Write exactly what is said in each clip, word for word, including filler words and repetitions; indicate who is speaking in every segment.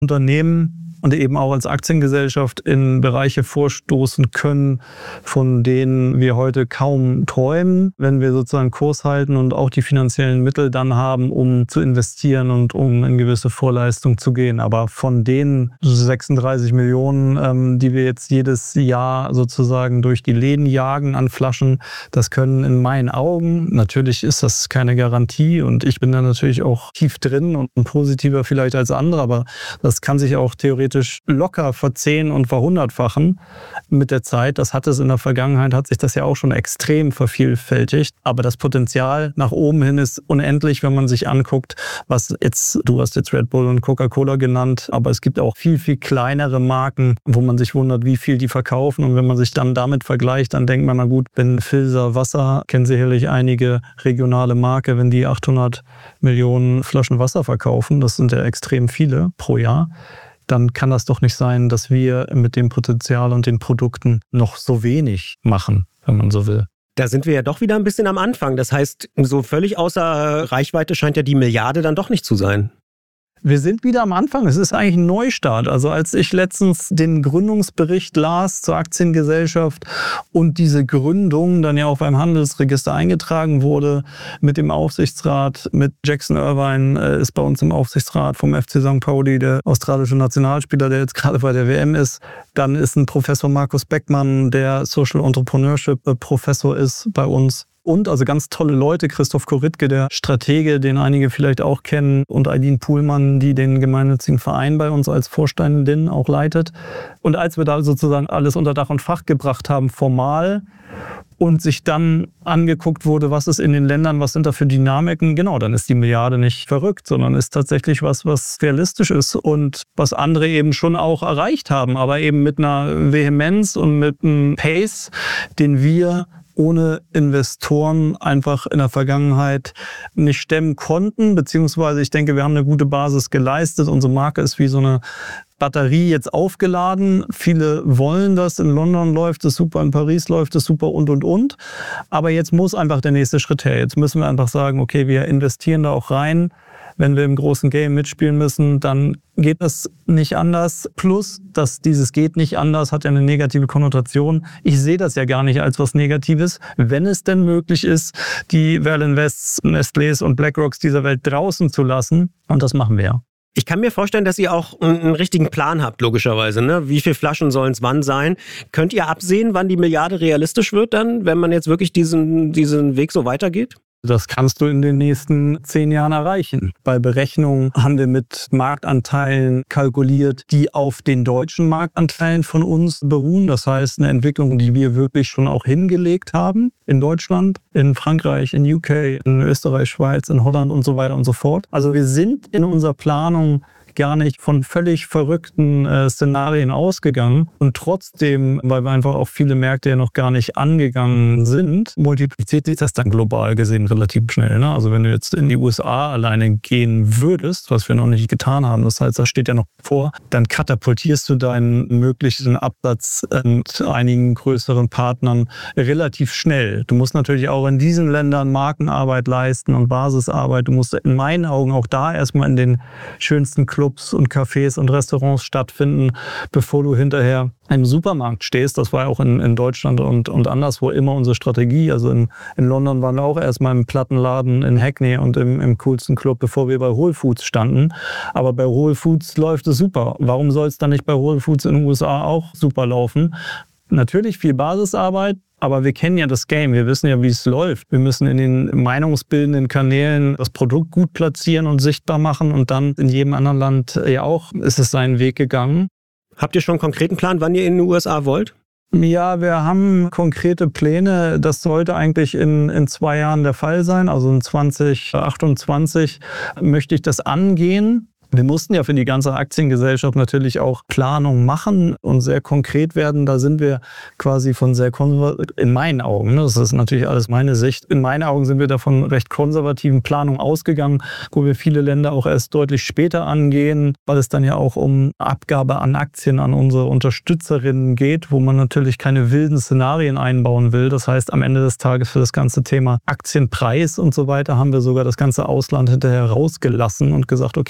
Speaker 1: Unternehmen und eben auch als Aktiengesellschaft in Bereiche vorstoßen können, von denen wir heute kaum träumen, wenn wir sozusagen Kurs halten und auch die finanziellen Mittel dann haben, um zu investieren und um in gewisse Vorleistung zu gehen. Aber von den sechsunddreißig Millionen, ähm, die wir jetzt jedes Jahr sozusagen durch die Läden jagen an Flaschen, das können in meinen Augen, natürlich ist das keine Garantie und ich bin da natürlich auch tief drin und ein positiver vielleicht als andere, aber das kann sich auch theoretisch locker verzehn- und verhundertfachen mit der Zeit. Das hat es in der Vergangenheit, hat sich das ja auch schon extrem vervielfältigt. Aber das Potenzial nach oben hin ist unendlich, wenn man sich anguckt, was jetzt, du hast jetzt Red Bull und Coca-Cola genannt, aber es gibt auch viel, viel kleinere Marken, wo man sich wundert, wie viel die verkaufen. Und wenn man sich dann damit vergleicht, dann denkt man, na gut, wenn Filzer Wasser, kennen sicherlich einige regionale Marke, wenn die achthundert Millionen Flaschen Wasser verkaufen, das sind ja extrem viele pro Jahr, dann kann das doch nicht sein, dass wir mit dem Potenzial und den Produkten noch so wenig machen, wenn man so will.
Speaker 2: Da sind wir ja doch wieder ein bisschen am Anfang. Das heißt, so völlig außer Reichweite scheint ja die Milliarde dann doch nicht zu sein.
Speaker 1: Wir sind wieder am Anfang. Es ist eigentlich ein Neustart. Also als ich letztens den Gründungsbericht las zur Aktiengesellschaft und diese Gründung dann ja auch beim Handelsregister eingetragen wurde mit dem Aufsichtsrat, mit Jackson Irvine äh, ist bei uns im Aufsichtsrat vom F C Sankt Pauli, der australische Nationalspieler, der jetzt gerade bei der W M ist. Dann ist ein Professor Markus Beckmann, der Social Entrepreneurship Professor ist bei uns. Und also ganz tolle Leute, Christoph Koritke, der Stratege, den einige vielleicht auch kennen, und Eileen Puhlmann, die den gemeinnützigen Verein bei uns als Vorständin auch leitet. Und als wir da sozusagen alles unter Dach und Fach gebracht haben, formal, und sich dann angeguckt wurde, was ist in den Ländern, was sind da für Dynamiken, genau, dann ist die Milliarde nicht verrückt, sondern ist tatsächlich was, was realistisch ist und was andere eben schon auch erreicht haben, aber eben mit einer Vehemenz und mit einem Pace, den wir ohne Investoren einfach in der Vergangenheit nicht stemmen konnten, beziehungsweise ich denke, wir haben eine gute Basis geleistet. Unsere Marke ist wie so eine Batterie jetzt aufgeladen. Viele wollen das. In London läuft es super, in Paris läuft es super und, und, und. Aber jetzt muss einfach der nächste Schritt her. Jetzt müssen wir einfach sagen, okay, wir investieren da auch rein. Wenn wir im großen Game mitspielen müssen, dann geht das nicht anders. Plus, dass dieses geht nicht anders, hat ja eine negative Konnotation. Ich sehe das ja gar nicht als was Negatives. Wenn es denn möglich ist, die Well Invests, Nestlés und BlackRocks dieser Welt draußen zu lassen. Und das machen wir ja.
Speaker 2: Ich kann mir vorstellen, dass ihr auch einen richtigen Plan habt, logischerweise. Ne? Wie viele Flaschen sollen es wann sein? Könnt ihr absehen, wann die Milliarde realistisch wird dann, wenn man jetzt wirklich diesen, diesen Weg so weitergeht?
Speaker 1: Das kannst du in den nächsten zehn Jahren erreichen. Bei Berechnungen haben wir mit Marktanteilen kalkuliert, die auf den deutschen Marktanteilen von uns beruhen. Das heißt, eine Entwicklung, die wir wirklich schon auch hingelegt haben in Deutschland, in Frankreich, in U K, in Österreich, Schweiz, in Holland und so weiter und so fort. Also wir sind in unserer Planung gar nicht von völlig verrückten äh, Szenarien ausgegangen. Und trotzdem, weil wir einfach auch viele Märkte ja noch gar nicht angegangen sind, multipliziert sich das dann global gesehen relativ schnell. Ne? Also wenn du jetzt in die U S A alleine gehen würdest, was wir noch nicht getan haben, das heißt, das steht ja noch vor, dann katapultierst du deinen möglichen Absatz mit einigen größeren Partnern relativ schnell. Du musst natürlich auch in diesen Ländern Markenarbeit leisten und Basisarbeit. Du musst in meinen Augen auch da erstmal in den schönsten Clubs und Cafés und Restaurants stattfinden, bevor du hinterher im Supermarkt stehst. Das war auch in, in Deutschland und, und anderswo immer unsere Strategie. Also in, in London waren wir auch erstmal im Plattenladen in Hackney und im, im coolsten Club, bevor wir bei Whole Foods standen. Aber bei Whole Foods läuft es super. Warum soll es dann nicht bei Whole Foods in den U S A auch super laufen? Natürlich viel Basisarbeit, aber wir kennen ja das Game. Wir wissen ja, wie es läuft. Wir müssen in den meinungsbildenden Kanälen das Produkt gut platzieren und sichtbar machen. Und dann in jedem anderen Land ja auch ist es seinen Weg gegangen.
Speaker 2: Habt ihr schon einen konkreten Plan, wann ihr in den U S A wollt?
Speaker 1: Ja, wir haben konkrete Pläne. Das sollte eigentlich in, in zwei Jahren der Fall sein. Also in zwanzig achtundzwanzig möchte ich das angehen. Wir mussten ja für die ganze Aktiengesellschaft natürlich auch Planung machen und sehr konkret werden. Da sind wir quasi von sehr konservativen, in meinen Augen, das ist natürlich alles meine Sicht, in meinen Augen sind wir da von recht konservativen Planungen ausgegangen, wo wir viele Länder auch erst deutlich später angehen, weil es dann ja auch um Abgabe an Aktien an unsere Unterstützerinnen geht, wo man natürlich keine wilden Szenarien einbauen will. Das heißt, am Ende des Tages für das ganze Thema Aktienpreis und so weiter haben wir sogar das ganze Ausland hinterher rausgelassen und gesagt, okay, wir rechnen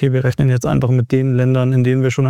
Speaker 1: jetzt einfach mit den Ländern, in denen wir schon